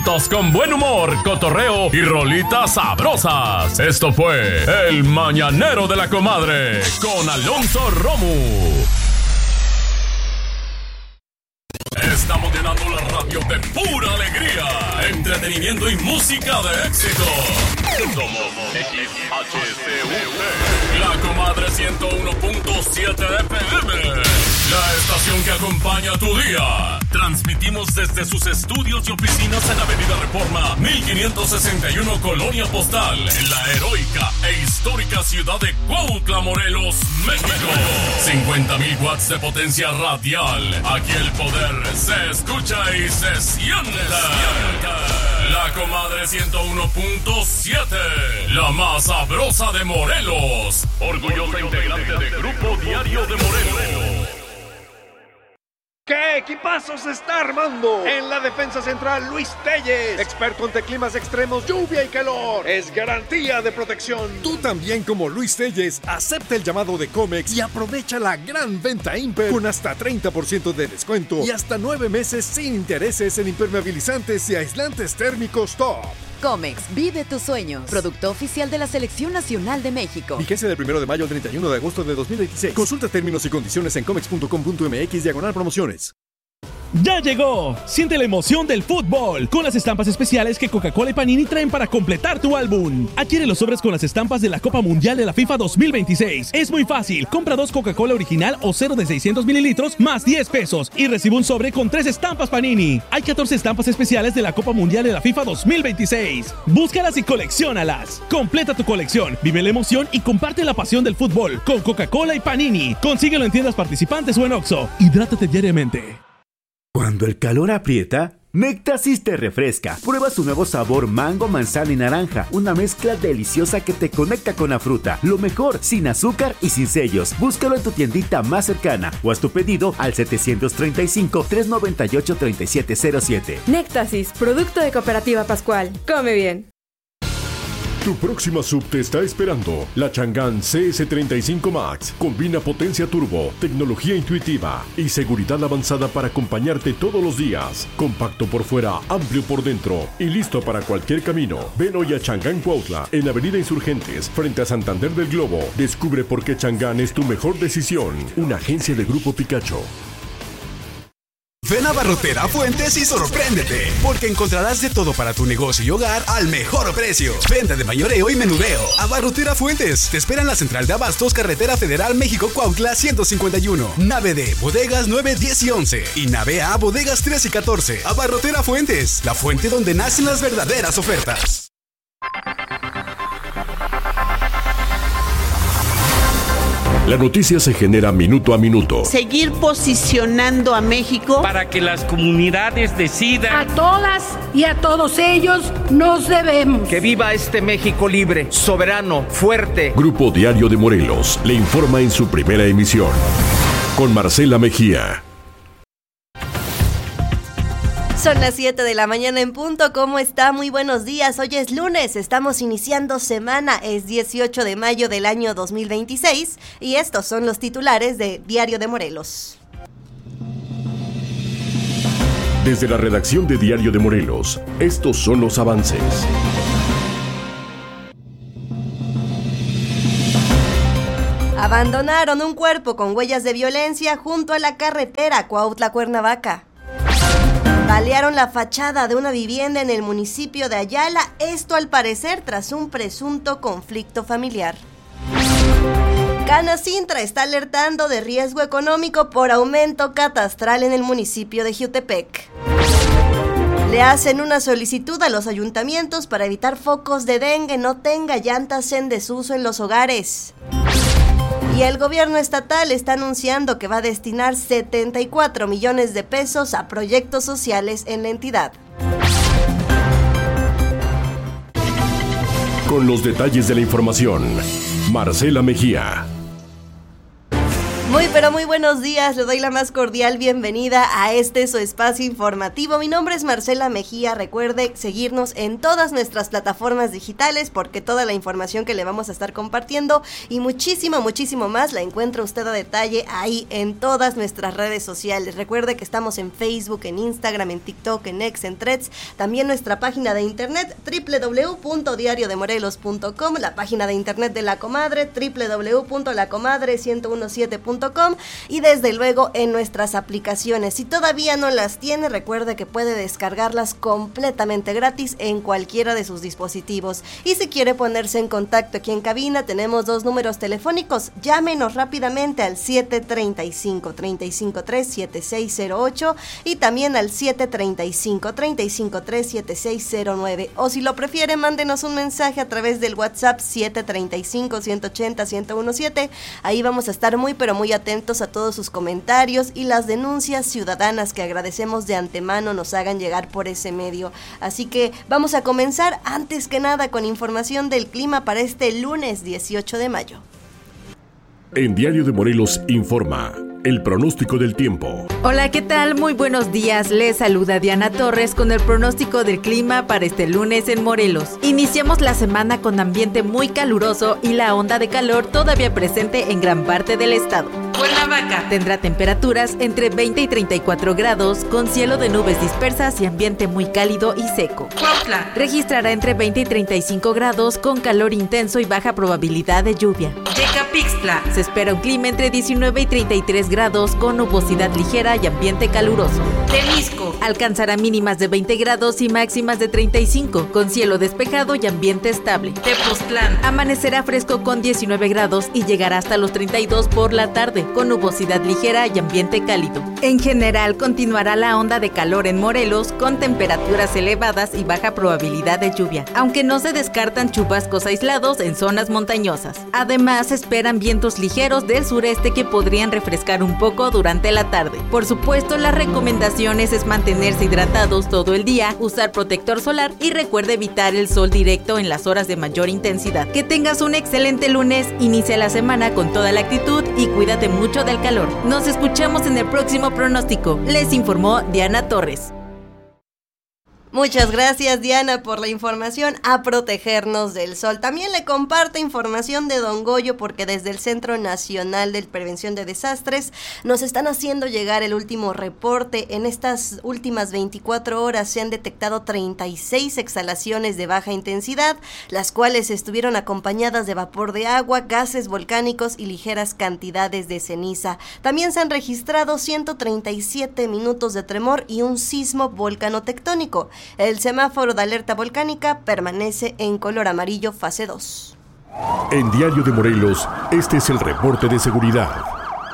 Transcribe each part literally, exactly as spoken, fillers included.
Con buen humor, cotorreo y rolitas sabrosas. Esto fue El Mañanero de la Comadre con Alonso Romo. Estamos llenando la radio de pura alegría, entretenimiento y música de éxito. Somos X H C U T, La Comadre ciento uno punto siete F M, la estación que acompaña tu día. Transmitimos desde sus estudios y oficinas en Avenida Reforma mil quinientos sesenta y uno, Colonia Postal, en la heroica e histórica ciudad de Cuautla, Morelos, México. cincuenta mil watts de potencia radial. Aquí el poder se escucha y se siente. La Comadre ciento uno punto siete, la más sabrosa de Morelos. Orgullosa integrante de Grupo Diario de Morelos. ¿Qué equipazo se está armando? En la defensa central, Luis Telles, experto ante climas extremos, lluvia y calor. Es garantía de protección. Tú también, como Luis Telles, acepta el llamado de Comex y aprovecha la gran venta Imper con hasta treinta por ciento de descuento y hasta nueve meses sin intereses en impermeabilizantes y aislantes térmicos top. Comex, vive tus sueños. Producto oficial de la Selección Nacional de México. Vigencia del primero de mayo al treinta y uno de agosto de dos mil veintiséis. Consulta términos y condiciones en comex punto com punto m x diagonal promociones. ¡Ya llegó! Siente la emoción del fútbol con las estampas especiales que Coca-Cola y Panini traen para completar tu álbum. Adquiere los sobres con las estampas de la Copa Mundial de la FIFA dos mil veintiséis. Es muy fácil. Compra dos Coca-Cola original o cero de seiscientos mililitros más diez pesos y recibe un sobre con tres estampas Panini. Hay catorce estampas especiales de la Copa Mundial de la FIFA dos mil veintiséis. Búscalas y colecciónalas. Completa tu colección, vive la emoción y comparte la pasión del fútbol con Coca-Cola y Panini. Consíguelo en tiendas participantes o en Oxxo. Hidrátate diariamente. Cuando el calor aprieta, Nectasis te refresca. Prueba su nuevo sabor mango, manzana y naranja. Una mezcla deliciosa que te conecta con la fruta. Lo mejor, sin azúcar y sin sellos. Búscalo en tu tiendita más cercana o haz tu pedido al setecientos treinta y cinco, trescientos noventa y ocho, treinta y siete cero siete. Nectasis, producto de Cooperativa Pascual. Come bien. Tu próxima sub te está esperando. La Chang'an C S treinta y cinco Max combina potencia turbo, tecnología intuitiva y seguridad avanzada para acompañarte todos los días. Compacto por fuera, amplio por dentro y listo para cualquier camino. Ven hoy a Chang'an Cuautla, en Avenida Insurgentes, frente a Santander del Globo. Descubre por qué Chang'an es tu mejor decisión. Una agencia de Grupo Picacho. Ven a Abarrotera Fuentes y sorpréndete, porque encontrarás de todo para tu negocio y hogar al mejor precio. Venta de mayoreo y menudeo. Abarrotera Fuentes te espera en la central de abastos, Carretera Federal México-Cuautla ciento cincuenta y uno. Nave D, bodegas nueve, diez y once. Y nave A, bodegas trece y catorce. Abarrotera Fuentes, la fuente donde nacen las verdaderas ofertas. La noticia se genera minuto a minuto. Seguir posicionando a México para que las comunidades decidan. A todas y a todos ellos nos debemos. Que viva este México libre, soberano, fuerte. Grupo Diario de Morelos le informa en su primera emisión. Con Marcela Mejía. Son las siete de la mañana en punto. ¿Cómo está? Muy buenos días. Hoy es lunes, estamos iniciando semana. Es dieciocho de mayo del año dos mil veintiséis y estos son los titulares de Diario de Morelos. Desde la redacción de Diario de Morelos, estos son los avances. Abandonaron un cuerpo con huellas de violencia junto a la carretera Cuautla-Cuernavaca. Balearon la fachada de una vivienda en el municipio de Ayala, esto al parecer tras un presunto conflicto familiar. Canacintra está alertando de riesgo económico por aumento catastral en el municipio de Jiutepec. Le hacen una solicitud a los ayuntamientos para evitar focos de dengue, no tenga llantas en desuso en los hogares. Y el gobierno estatal está anunciando que va a destinar setenta y cuatro millones de pesos a proyectos sociales en la entidad. Con los detalles de la información, Marcela Mejía. Muy pero muy buenos días, le doy la más cordial bienvenida a este su espacio informativo. Mi nombre es Marcela Mejía, recuerde seguirnos en todas nuestras plataformas digitales porque toda la información que le vamos a estar compartiendo y muchísimo, muchísimo más la encuentra usted a detalle ahí en todas nuestras redes sociales. Recuerde que estamos en Facebook, en Instagram, en TikTok, en X, en Threads, también nuestra página de internet doble u doble u doble u punto diario de morelos punto com, la página de internet de La Comadre doble u doble u doble u punto la comadre ciento diecisiete punto com y desde luego en nuestras aplicaciones. Si todavía no las tiene, recuerde que puede descargarlas completamente gratis en cualquiera de sus dispositivos. Y si quiere ponerse en contacto aquí en cabina, tenemos dos números telefónicos. Llámenos rápidamente al siete tres cinco, tres cinco tres, siete seis cero ocho y también al siete tres cinco, tres cinco tres, siete seis cero nueve. O si lo prefiere, mándenos un mensaje a través del WhatsApp siete tres cinco, uno ocho cero, uno uno siete. Ahí vamos a estar muy pero muy atentos a todos sus comentarios y las denuncias ciudadanas que agradecemos de antemano nos hagan llegar por ese medio. Así que vamos a comenzar antes que nada con información del clima para este lunes dieciocho de mayo. En Diario de Morelos informa el pronóstico del tiempo. Hola, ¿qué tal? Muy buenos días. Les saluda Diana Torres con el pronóstico del clima para este lunes en Morelos. Iniciamos la semana con ambiente muy caluroso y la onda de calor todavía presente en gran parte del estado. Cuernavaca tendrá temperaturas entre veinte y treinta y cuatro grados, con cielo de nubes dispersas y ambiente muy cálido y seco. Cuautla registrará entre veinte y treinta y cinco grados, con calor intenso y baja probabilidad de lluvia. Yecapixtla se espera un clima entre diecinueve y treinta y tres grados, con nubosidad ligera y ambiente caluroso. Temisco alcanzará mínimas de veinte grados y máximas de treinta y cinco, con cielo despejado y ambiente estable. Tepoztlán amanecerá fresco con diecinueve grados y llegará hasta los treinta y dos por la tarde, con nubosidad ligera y ambiente cálido. En general, continuará la onda de calor en Morelos, con temperaturas elevadas y baja probabilidad de lluvia, aunque no se descartan chubascos aislados en zonas montañosas. Además, se esperan vientos ligeros del sureste que podrían refrescar un poco durante la tarde. Por supuesto, las recomendaciones es mantenerse hidratados todo el día, usar protector solar y recuerde evitar el sol directo en las horas de mayor intensidad. Que tengas un excelente lunes, inicia la semana con toda la actitud y cuídate mucho del calor. Nos escuchamos en el próximo pronóstico. Les informó Diana Torres. Muchas gracias, Diana, por la información. A protegernos del sol. También le comparto información de Don Goyo porque desde el Centro Nacional de Prevención de Desastres nos están haciendo llegar el último reporte. En estas últimas veinticuatro horas se han detectado treinta y seis exhalaciones de baja intensidad, las cuales estuvieron acompañadas de vapor de agua, gases volcánicos y ligeras cantidades de ceniza. También se han registrado ciento treinta y siete minutos de tremor y un sismo volcanotectónico. El semáforo de alerta volcánica permanece en color amarillo fase dos. En Diario de Morelos, este es el reporte de seguridad.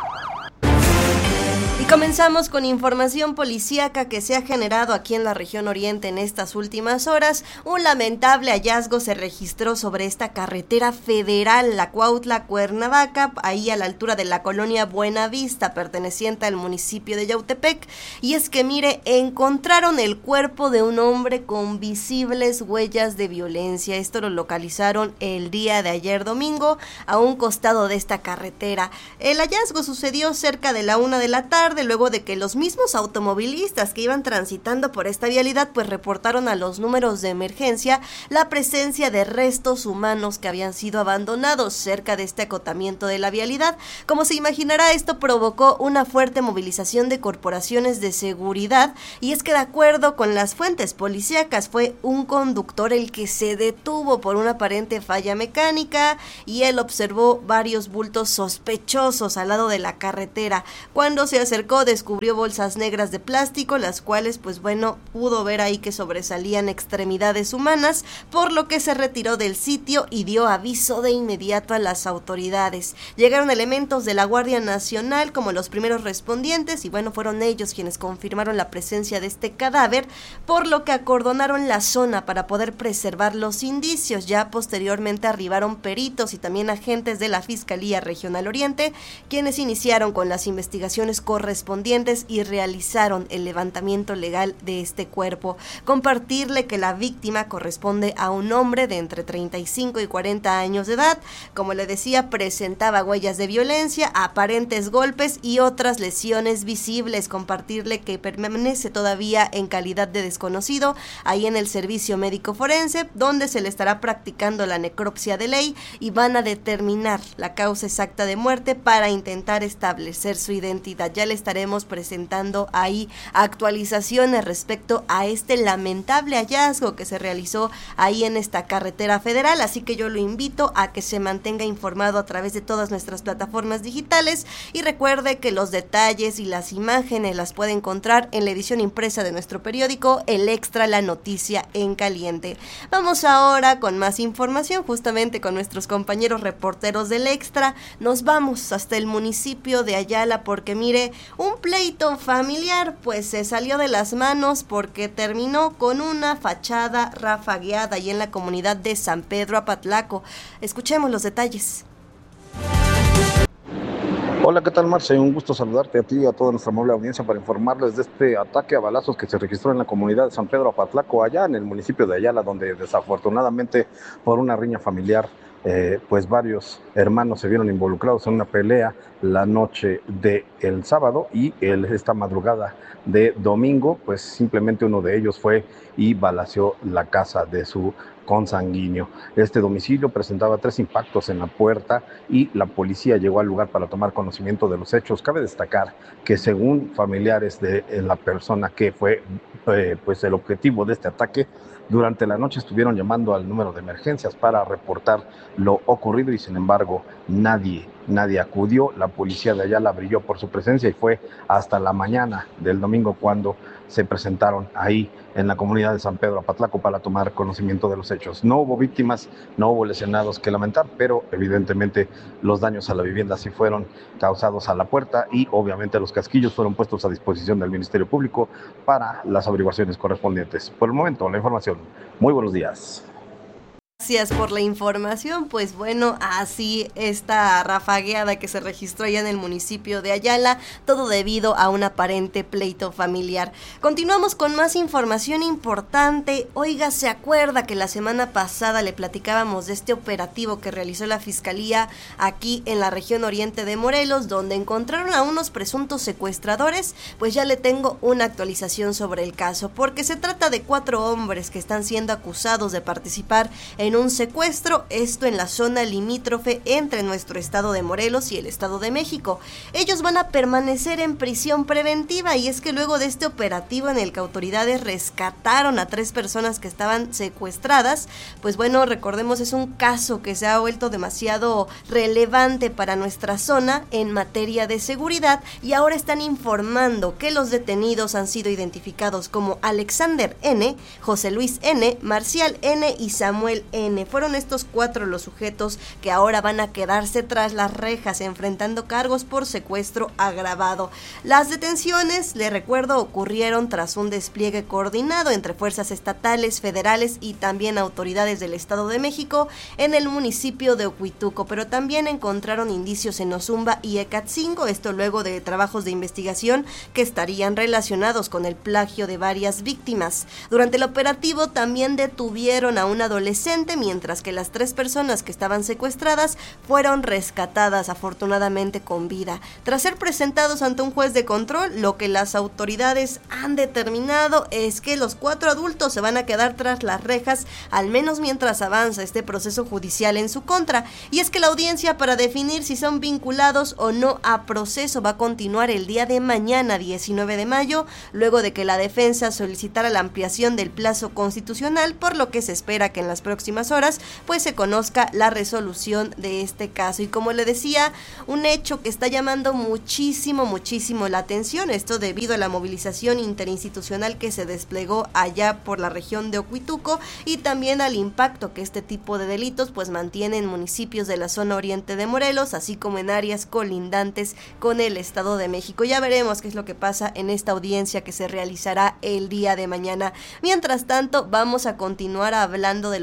Comenzamos con información policíaca que se ha generado aquí en la región oriente en estas últimas horas. Un lamentable hallazgo se registró sobre esta carretera federal, la Cuautla-Cuernavaca, ahí a la altura de la colonia Buenavista, perteneciente al municipio de Yautepec. Y es que, mire, encontraron el cuerpo de un hombre con visibles huellas de violencia. Esto lo localizaron el día de ayer domingo a un costado de esta carretera. El hallazgo sucedió cerca de la una de la tarde, luego de que los mismos automovilistas que iban transitando por esta vialidad pues reportaron a los números de emergencia la presencia de restos humanos que habían sido abandonados cerca de este acotamiento de la vialidad. Como se imaginará, esto provocó una fuerte movilización de corporaciones de seguridad, y es que de acuerdo con las fuentes policíacas fue un conductor el que se detuvo por una aparente falla mecánica y él observó varios bultos sospechosos al lado de la carretera. Cuando se acercó descubrió bolsas negras de plástico, las cuales pues bueno pudo ver ahí que sobresalían extremidades humanas, por lo que se retiró del sitio y dio aviso de inmediato a las autoridades. Llegaron elementos de la Guardia Nacional como los primeros respondientes y bueno fueron ellos quienes confirmaron la presencia de este cadáver, por lo que acordonaron la zona para poder preservar los indicios. Ya posteriormente arribaron peritos y también agentes de la Fiscalía Regional Oriente, quienes iniciaron con las investigaciones correspondientes correspondientes y realizaron el levantamiento legal de este cuerpo. Compartirle que la víctima corresponde a un hombre de entre treinta y cinco y cuarenta años de edad. Como le decía, presentaba huellas de violencia, aparentes golpes y otras lesiones visibles. Compartirle que permanece todavía en calidad de desconocido ahí en el servicio médico forense, donde se le estará practicando la necropsia de ley y van a determinar la causa exacta de muerte para intentar establecer su identidad. Ya le estaremos presentando ahí actualizaciones respecto a este lamentable hallazgo que se realizó ahí en esta carretera federal, así que yo lo invito a que se mantenga informado a través de todas nuestras plataformas digitales y recuerde que los detalles y las imágenes las puede encontrar en la edición impresa de nuestro periódico El Extra, la noticia en caliente. Vamos ahora con más información, justamente con nuestros compañeros reporteros del Extra. Nos vamos hasta el municipio de Ayala porque mire, un pleito familiar pues se salió de las manos porque terminó con una fachada rafagueada y en la comunidad de San Pedro Apatlaco. Escuchemos los detalles. Hola, ¿qué tal, Marce? Un gusto saludarte a ti y a toda nuestra amable audiencia para informarles de este ataque a balazos que se registró en la comunidad de San Pedro Apatlaco, allá en el municipio de Ayala, donde desafortunadamente por una riña familiar Eh, pues varios hermanos se vieron involucrados en una pelea la noche del sábado y el, esta madrugada de domingo, pues simplemente uno de ellos fue y balaceó la casa de su consanguíneo. Este domicilio presentaba tres impactos en la puerta y la policía llegó al lugar para tomar conocimiento de los hechos. Cabe destacar que según familiares de la persona que fue eh, pues el objetivo de este ataque, durante la noche estuvieron llamando al número de emergencias para reportar lo ocurrido y sin embargo nadie, nadie acudió. La policía de Ayala brilló por su presencia y fue hasta la mañana del domingo cuando se presentaron ahí en la comunidad de San Pedro Apatlaco para tomar conocimiento de los hechos. No hubo víctimas, no hubo lesionados que lamentar, pero evidentemente los daños a la vivienda sí fueron causados a la puerta y obviamente los casquillos fueron puestos a disposición del Ministerio Público para las averiguaciones correspondientes. Por el momento, la información. Muy buenos días. Gracias por la información. Pues bueno, así esta rafagueada que se registró allá en el municipio de Ayala, todo debido a un aparente pleito familiar. Continuamos con más información importante. Oiga, ¿se acuerda que la semana pasada le platicábamos de este operativo que realizó la Fiscalía aquí en la región oriente de Morelos, donde encontraron a unos presuntos secuestradores? Pues ya le tengo una actualización sobre el caso, porque se trata de cuatro hombres que están siendo acusados de participar en un secuestro, esto en la zona limítrofe entre nuestro estado de Morelos y el estado de México. Ellos van a permanecer en prisión preventiva y es que luego de este operativo en el que autoridades rescataron a tres personas que estaban secuestradas, pues bueno, recordemos, es un caso que se ha vuelto demasiado relevante para nuestra zona en materia de seguridad y ahora están informando que los detenidos han sido identificados como Alexander N., José Luis N., Marcial N. y Samuel N. Fueron estos cuatro los sujetos que ahora van a quedarse tras las rejas enfrentando cargos por secuestro agravado. Las detenciones, le recuerdo, ocurrieron tras un despliegue coordinado entre fuerzas estatales, federales y también autoridades del Estado de México en el municipio de Ocuituco, pero también encontraron indicios en Ozumba y Ecatzingo, esto luego de trabajos de investigación que estarían relacionados con el plagio de varias víctimas. Durante el operativo también detuvieron a un adolescente, mientras que las tres personas que estaban secuestradas fueron rescatadas afortunadamente con vida. Tras ser presentados ante un juez de control, lo que las autoridades han determinado es que los cuatro adultos se van a quedar tras las rejas, al menos mientras avanza este proceso judicial en su contra. Y es que la audiencia para definir si son vinculados o no a proceso va a continuar el día de mañana, diecinueve de mayo, luego de que la defensa solicitara la ampliación del plazo constitucional, por lo que se espera que en las próximas horas pues se conozca la resolución de este caso. Y como le decía, un hecho que está llamando muchísimo, muchísimo la atención, esto debido a la movilización interinstitucional que se desplegó allá por la región de Ocuituco y también al impacto que este tipo de delitos pues mantiene en municipios de la zona oriente de Morelos, así como en áreas colindantes con el Estado de México. Ya veremos qué es lo que pasa en esta audiencia que se realizará el día de mañana. Mientras tanto, vamos a continuar hablando de lo que está pasando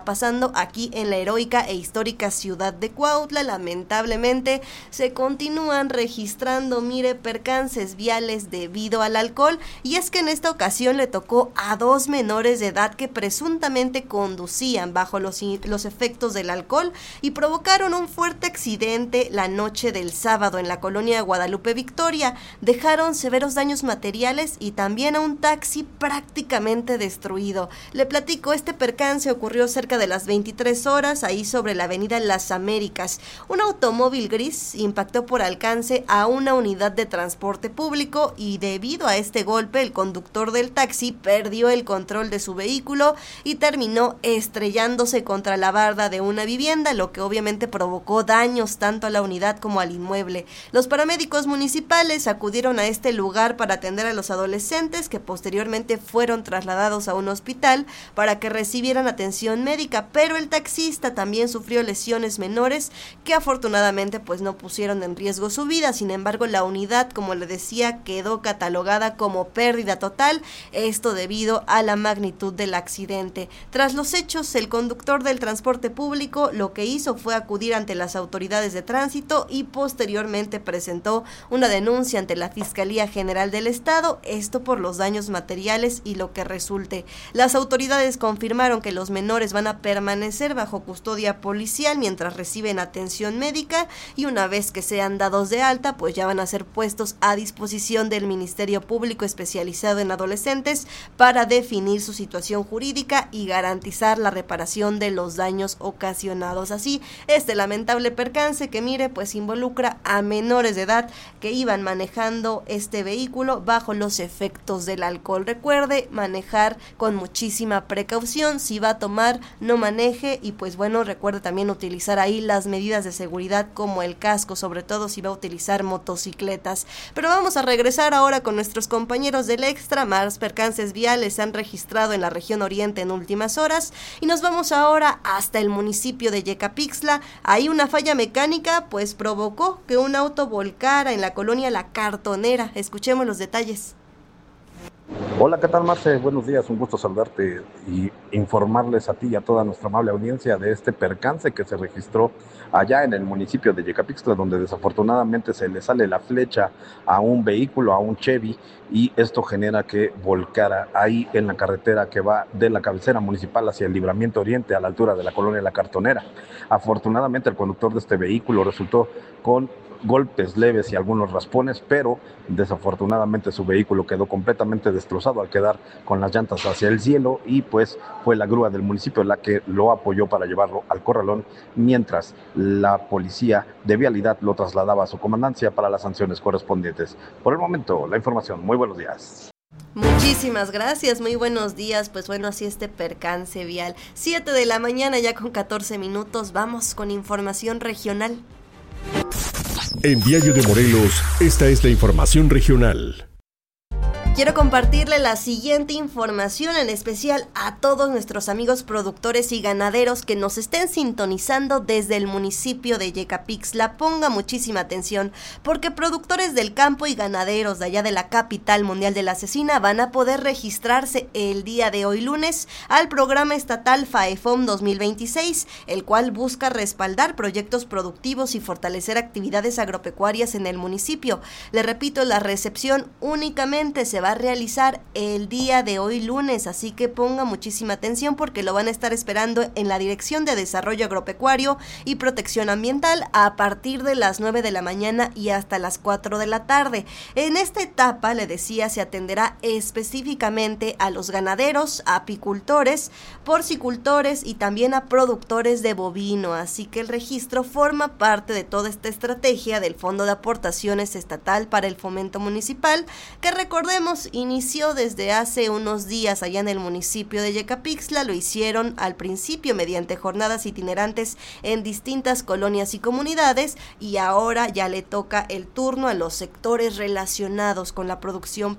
pasando aquí en la heroica e histórica ciudad de Cuautla. Lamentablemente se continúan registrando, mire, percances viales debido al alcohol, y es que en esta ocasión le tocó a dos menores de edad que presuntamente conducían bajo los, los efectos del alcohol y provocaron un fuerte accidente la noche del sábado en la colonia Guadalupe Victoria. Dejaron severos daños materiales y también a un taxi prácticamente destruido. Le platico, este percance ocurrió cerca de las veintitrés horas, ahí sobre la avenida Las Américas. Un automóvil gris impactó por alcance a una unidad de transporte público y debido a este golpe el conductor del taxi perdió el control de su vehículo y terminó estrellándose contra la barda de una vivienda, lo que obviamente provocó daños tanto a la unidad como al inmueble. Los paramédicos municipales acudieron a este lugar para atender a los adolescentes, que posteriormente fueron trasladados a un hospital para que recibieran atención médica, pero el taxista también sufrió lesiones menores que afortunadamente pues no pusieron en riesgo su vida. Sin embargo, la unidad, como le decía, quedó catalogada como pérdida total, esto debido a la magnitud del accidente. Tras los hechos, el conductor del transporte público lo que hizo fue acudir ante las autoridades de tránsito y posteriormente presentó una denuncia ante la Fiscalía General del Estado, esto por los daños materiales y lo que resulte. Las autoridades confirmaron que los menores van a permanecer bajo custodia policial mientras reciben atención médica, y una vez que sean dados de alta, pues ya van a ser puestos a disposición del Ministerio Público especializado en adolescentes para definir su situación jurídica y garantizar la reparación de los daños ocasionados. Así, este lamentable percance que, mire, pues involucra a menores de edad que iban manejando este vehículo bajo los efectos del alcohol. Recuerde manejar con muchísima precaución, si va a tomar, no maneje, y pues bueno, recuerde también utilizar ahí las medidas de seguridad como el casco, sobre todo si va a utilizar motocicletas. Pero vamos a regresar ahora con nuestros compañeros del Extra. Más percances viales se han registrado en la región oriente en últimas horas y nos vamos ahora hasta el municipio de Yecapixtla. Ahí una falla mecánica pues provocó que un auto volcara en la colonia La Cartonera. Escuchemos los detalles. Hola, ¿qué tal, Marce? Buenos días, un gusto saludarte y informarles a ti y a toda nuestra amable audiencia de este percance que se registró allá en el municipio de Yecapixtla, donde desafortunadamente se le sale la flecha a un vehículo, a un Chevy, y esto genera que volcara ahí en la carretera que va de la cabecera municipal hacia el Libramiento Oriente, a la altura de la colonia La Cartonera. Afortunadamente el conductor de este vehículo resultó con golpes leves y algunos raspones, pero desafortunadamente su vehículo quedó completamente destrozado al quedar con las llantas hacia el cielo, y pues fue la grúa del municipio la que lo apoyó para llevarlo al corralón, mientras la policía de vialidad lo trasladaba a su comandancia para las sanciones correspondientes. Por el momento, la información. Muy buenos días. Muchísimas gracias, muy buenos días. Pues bueno, así este percance vial. siete de la mañana ya con catorce minutos, vamos con información regional. En Diario de Morelos, esta es la información regional. Quiero compartirle la siguiente información, en especial a todos nuestros amigos productores y ganaderos que nos estén sintonizando desde el municipio de Yecapixtla. Ponga muchísima atención, porque productores del campo y ganaderos de allá de la capital mundial de la cecina van a poder registrarse el día de hoy lunes al programa estatal FAEFOM dos mil veintiséis, el cual busca respaldar proyectos productivos y fortalecer actividades agropecuarias en el municipio. Le repito, la recepción únicamente se va a realizar el día de hoy lunes, así que ponga muchísima atención porque lo van a estar esperando en la Dirección de Desarrollo Agropecuario y Protección Ambiental a partir de las nueve de la mañana y hasta las cuatro de la tarde. En esta etapa, le decía, se atenderá específicamente a los ganaderos, a apicultores, porcicultores y también a productores de bovino, así que el registro forma parte de toda esta estrategia del Fondo de Aportaciones Estatal para el Fomento Municipal, que recordemos inició desde hace unos días allá en el municipio de Yecapixtla. Lo hicieron al principio mediante jornadas itinerantes en distintas colonias y comunidades, y ahora ya le toca el turno a los sectores relacionados con la producción